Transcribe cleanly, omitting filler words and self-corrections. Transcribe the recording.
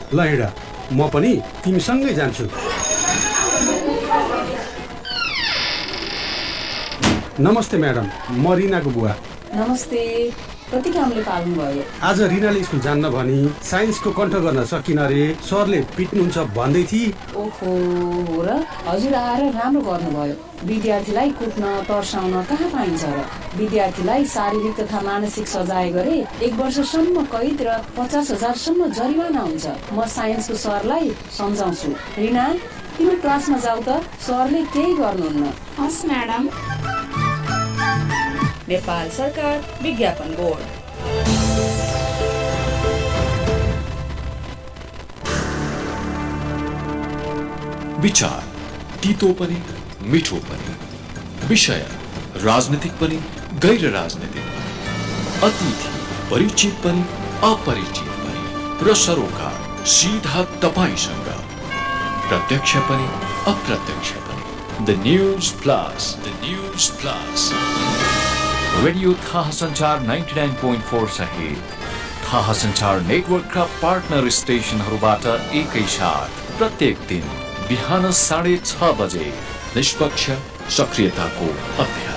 ल हिँड, म पनि तिमीसँगै जान्छु। नमस्ते म्याडम, म रिनाको बुवा। नमस्ते। कति कामले पाल्नु भयो? आज रिनाले स्कुल जान्न भनी साइन्सको कण्ठ गर्न सकिन रे, सरले पिट्नुहुन्छ भन्दै थिए। ओहो, हो र? हजुर आएर राम्रो गर्नुभयो। विद्यार्थीलाई कुट्न तर्साउन कहाँ पाइन्छ र? विद्यार्थीलाई शारीरिक तथा मानसिक सजाय गरे 1 वर्षसम्म कैद र 50,000 जरिवाना हुन्छ। म साइन्सको सरलाई सम्झाउँछु। रिना, तिमी क्लासमा जाऊ त, सरले केही गर्नुहुन्न। हस् म्याडम। नेपाल सरकार विज्ञापन बोर्ड। विचार तीतो पनि मिठो पनि, विषय राजनीतिक पनि गैर राजनीतिक, अतिथि परिचित पनि अपरिचित पनि र सरोकार सीधा तपाईसँग, प्रत्यक्ष पनि अप्रत्यक्ष पनि। The news plus, the news plus. Radio थाहा संचार 99.4 सहित थाहा संचार नेटवर्कका पार्टनर स्टेशनहरूबाट एकैसाथ प्रत्येक दिन बिहान 6:30 बजे निष्पक्ष सक्रियताको अभ्यास।